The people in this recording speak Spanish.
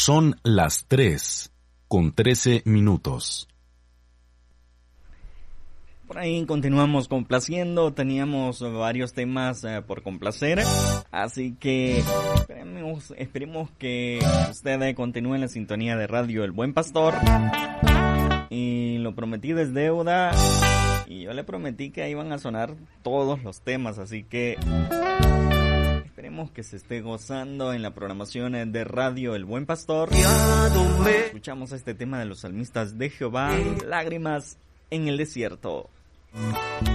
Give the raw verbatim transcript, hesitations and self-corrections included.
Son las tres, con trece minutos. Por ahí continuamos complaciendo, teníamos varios temas eh, por complacer, así que esperemos, esperemos que usted continúe en la sintonía de Radio El Buen Pastor. Y lo prometido es deuda, y yo le prometí que iban a sonar todos los temas, así que esperemos que se esté gozando en la programación de Radio El Buen Pastor. Escuchamos este tema de los salmistas de Jehová, Lágrimas en el desierto.